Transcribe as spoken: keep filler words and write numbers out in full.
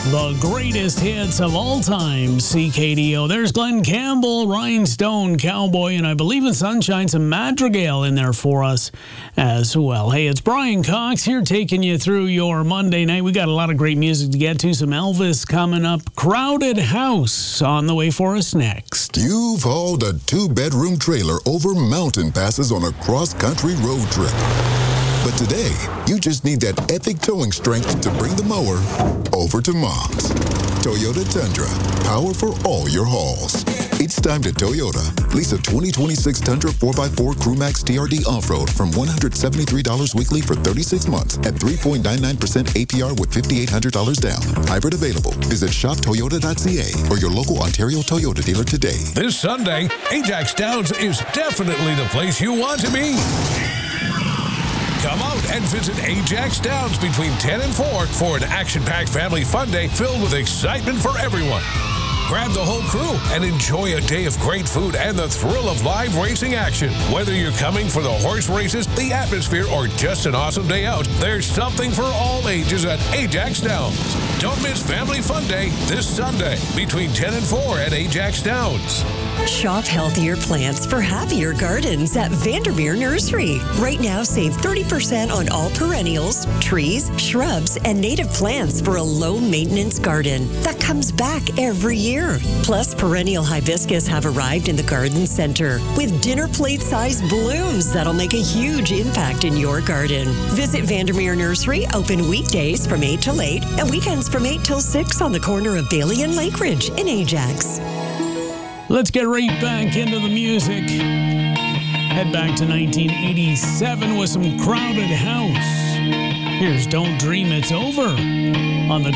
The greatest hits of all time, C K D O. There's Glenn Campbell, Rhinestone Cowboy, and I believe in Sunshine, some Madrigal in there for us as well. Hey, it's Brian Cox here taking you through your Monday night. We got a lot of great music to get to. Some Elvis coming up. Crowded House on the way for us next. You've hauled a two-bedroom trailer over mountain passes on a cross-country road trip. But today, you just need that epic towing strength to bring the mower over to Mom's. Toyota Tundra, power for all your hauls. It's time to Toyota. Lease a twenty twenty-six Tundra four by four CrewMax T R D Off-Road from one hundred seventy-three dollars weekly for thirty-six months at three point nine nine percent A P R with five thousand eight hundred dollars down. Hybrid available. Visit shop toyota dot c a or your local Ontario Toyota dealer today. This Sunday, Ajax Downs is definitely the place you want to be. Come out and visit Ajax Downs between ten and four for an action-packed family fun day filled with excitement for everyone. Grab the whole crew and enjoy a day of great food and the thrill of live racing action. Whether you're coming for the horse races, the atmosphere, or just an awesome day out, there's something for all ages at Ajax Downs. Don't miss Family Fun Day this Sunday between ten and four at Ajax Downs. Shop healthier plants for happier gardens at Vandermeer Nursery. Right now, save thirty percent on all perennials, trees, shrubs, and native plants for a low-maintenance garden that comes back every year. Plus, perennial hibiscus have arrived in the garden center with dinner plate-sized blooms that'll make a huge impact in your garden. Visit Vandermeer Nursery, open weekdays from eight till eight and weekends from eight till six on the corner of Bailey and Lake Ridge in Ajax. Let's get right back into the music. Head back to nineteen eighty-seven with some Crowded House. Here's Don't Dream It's Over on the